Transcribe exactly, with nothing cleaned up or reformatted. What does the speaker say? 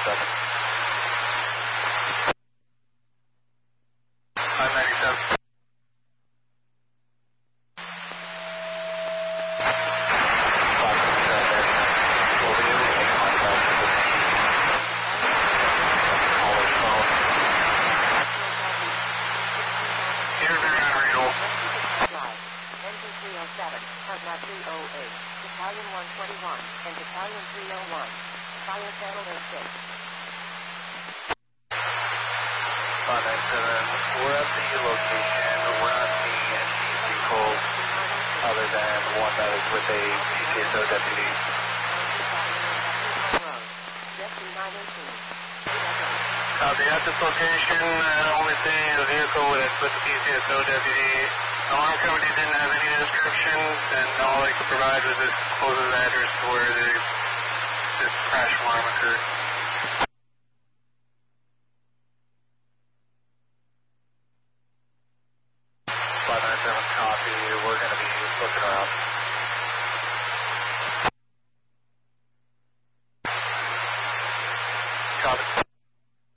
seven. five ninety-seven. Battalion one twenty-one and Battalion three oh one. Fire channel oh six. five ninety-seven, we're at the location. We're not seeing any vehicles other than one that is with a P C S O deputy. Copy. At this location, uh, only seeing a vehicle with, with the P C S O deputy. Alarm company didn't have any descriptions, and all they could provide was this closest address to where the, this crash alarm occurred. five ninety-seven, copy. We're going to be looking around. Copy.